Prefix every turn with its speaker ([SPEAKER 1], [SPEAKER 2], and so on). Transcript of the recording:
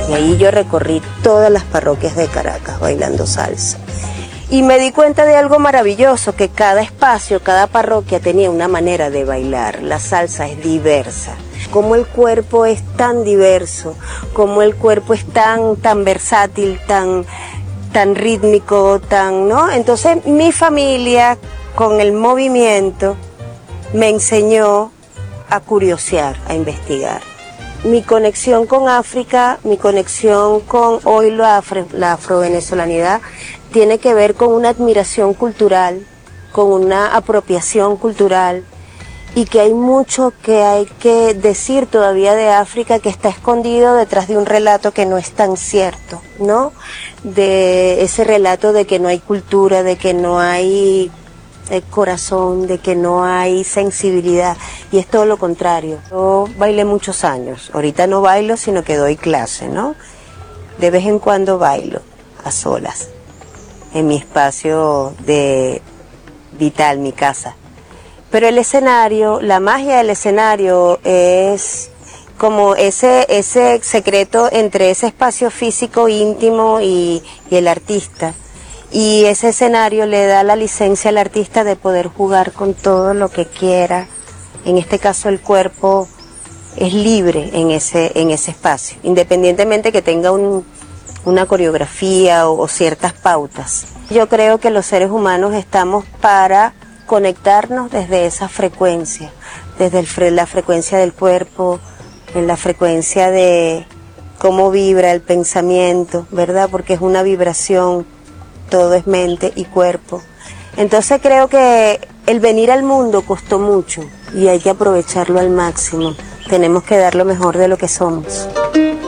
[SPEAKER 1] Y ahí yo recorrí todas las parroquias de Caracas bailando salsa. Y me di cuenta de algo maravilloso, que cada espacio, cada parroquia tenía una manera de bailar. La salsa es diversa. Cómo el cuerpo es tan diverso, cómo el cuerpo es tan versátil, tan rítmico, ¿no? Entonces mi familia, con el movimiento, me enseñó a curiosear, a investigar. Mi conexión con África, mi conexión con hoy la afrovenezolanidad, tiene que ver con una admiración cultural, con una apropiación cultural, y que hay mucho que hay que decir todavía de África que está escondido detrás de un relato que no es tan cierto, ¿no? De ese relato de que no hay cultura, de que no hay corazón, de que no hay sensibilidad, y es todo lo contrario. Yo bailé muchos años, ahorita no bailo sino que doy clase, ¿no? De vez en cuando bailo, a solas, en mi espacio de vital, mi casa. Pero el escenario, la magia del escenario es como ese secreto entre ese espacio físico íntimo y el artista. Y ese escenario le da la licencia al artista de poder jugar con todo lo que quiera. En este caso el cuerpo es libre en ese espacio, independientemente que tenga una coreografía o ciertas pautas. Yo creo que los seres humanos estamos para conectarnos desde esa frecuencia, desde la frecuencia del cuerpo, en la frecuencia de cómo vibra el pensamiento, ¿verdad? Porque es una vibración, todo es mente y cuerpo. Entonces creo que el venir al mundo costó mucho y hay que aprovecharlo al máximo. Tenemos que dar lo mejor de lo que somos.